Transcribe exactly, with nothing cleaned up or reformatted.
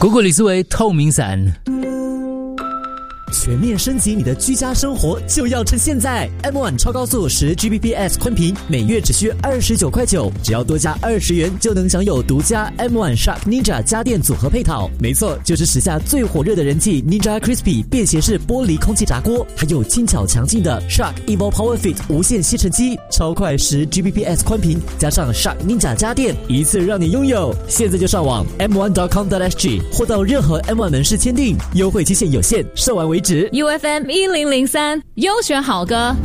果果李思维透明伞。 全面升级你的居家生活就要趁现在 ！M 一 超高速十 G B P S 宽频，每月只需二十九块九，只要多加二十元就能享有独家 M 一 Shark Ninja 家电组合配套。没错，就是时下最火热的人气 Ninja Crispy 便携式玻璃空气炸锅，还有轻巧强劲的 Shark Evo Power Fit 无线吸尘机，超快十 G B P S 宽频，加上 Shark Ninja 家电，一次让你拥有。现在就上网 m one dot com dot s g 或到任何 M 一 门市签订，优惠期限有限，售完为止。 U F M 一零零三优选好歌。